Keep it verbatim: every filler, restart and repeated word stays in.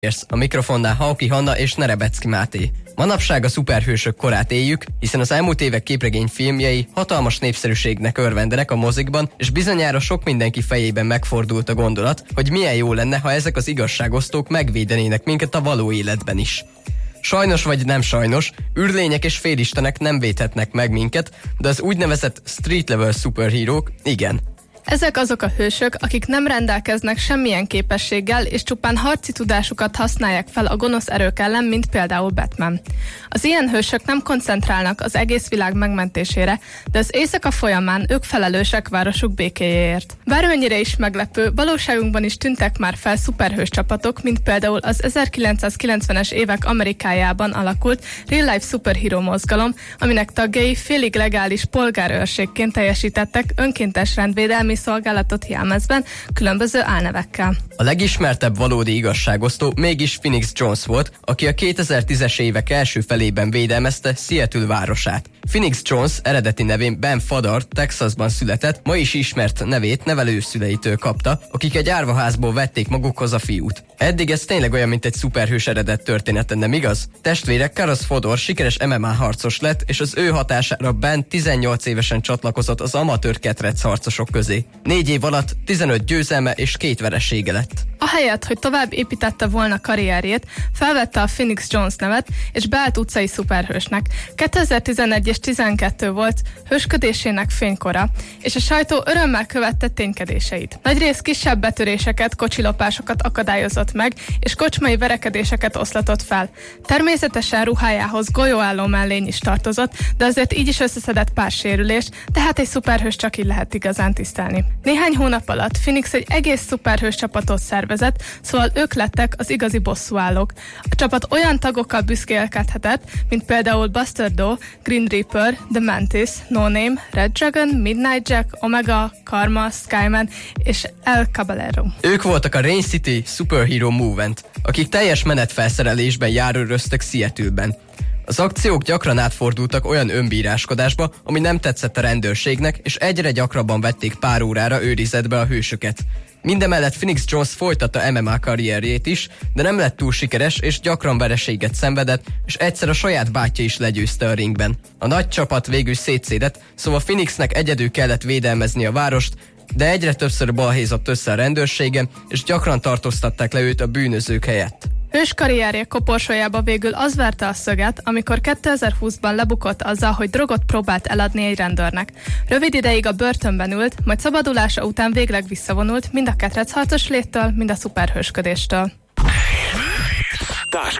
A mikrofonnál Hauki Hanna és Nerebecki Máté. Manapság a szuperhősök korát éljük, hiszen az elmúlt évek képregényfilmjei hatalmas népszerűségnek örvendenek a mozikban, és bizonyára sok mindenki fejében megfordult a gondolat, hogy milyen jó lenne, ha ezek az igazságosztók megvédenének minket a való életben is. Sajnos vagy nem sajnos, űrlények és félistenek nem védhetnek meg minket, de az úgynevezett street level szuperhírók igen. Ezek azok a hősök, akik nem rendelkeznek semmilyen képességgel, és csupán harci tudásukat használják fel a gonosz erők ellen, mint például Batman. Az ilyen hősök nem koncentrálnak az egész világ megmentésére, de az éjszaka folyamán ők felelősek városuk békéjéért. Bármennyire is meglepő, valóságunkban is tűntek már fel szuperhős csapatok, mint például az ezerkilencszázkilencvenes évek Amerikájában alakult Real Life Superhero mozgalom, aminek tagjai félig legális polgárőrségként teljesítettek önkéntes rendvédelmi szolgálatot jelmezben, különböző álnevekkel. A legismertebb valódi igazságosztó mégis Phoenix Jones volt, aki a kétezer-tízes évek első felében védelmezte Seattle városát. Phoenix Jones eredeti nevén Ben Fadar Texasban született, ma is ismert nevét nevelőszüleitől kapta, akik egy árvaházból vették magukhoz a fiút. Eddig ez tényleg olyan, mint egy szuperhős eredet története, nem igaz? Testvére Karas Fodor sikeres em em á harcos lett, és az ő hatására Ben tizennyolc évesen csatlakozott az amatőr ketrec harcosok közé. Négy év alatt tizenöt győzelme és két veresége lett. Ahelyett, hogy tovább építette volna karrierjét, felvette a Phoenix Jones nevet, és beállt utcai szuperhősnek. kétezer-tizenegy és tizenkettő volt hősködésének fénykora, és a sajtó örömmel követte ténykedéseit. Nagyrészt kisebb betöréseket, kocsilopásokat akadályozott meg, és kocsmai verekedéseket oszlatott fel. Természetesen ruhájához golyóálló mellény is tartozott, de azért így is összeszedett pár sérülést, tehát egy szuperhős csak így lehet igazán tisztelni. Néhány hónap alatt Phoenix egy egész szuperhős csapatot szervezett, szóval ők lettek az igazi bosszúállók. A csapat olyan tagokkal büszkélkedhetett, mint például Buster Doe, Green Reaper, The Mantis, No Name, Red Dragon, Midnight Jack, Omega, Karma, Skyman és El Caballero. Ők voltak a Rain City Superhero Movement, akik teljes menetfelszerelésben járőröztek Seattle-ben. Az akciók gyakran átfordultak olyan önbíráskodásba, ami nem tetszett a rendőrségnek, és egyre gyakrabban vették pár órára őrizetbe a hősöket. Mindemellett Phoenix Jones folytatta em em á karrierjét is, de nem lett túl sikeres, és gyakran vereséget szenvedett, és egyszer a saját bátyja is legyőzte a ringben. A nagy csapat végül szétszédett, szóval Phoenixnek egyedül kellett védelmezni a várost, de egyre többször balhézott össze a rendőrsége, és gyakran tartóztatták le őt a bűnözők helyett. Hős karrierje koporsójába végül az verte a szöget, amikor kétezer-húszban lebukott azzal, hogy drogot próbált eladni egy rendőrnek. Rövid ideig a börtönben ült, majd szabadulása után végleg visszavonult mind a ketrecharcos léttől, mind a szuperhősködéstől.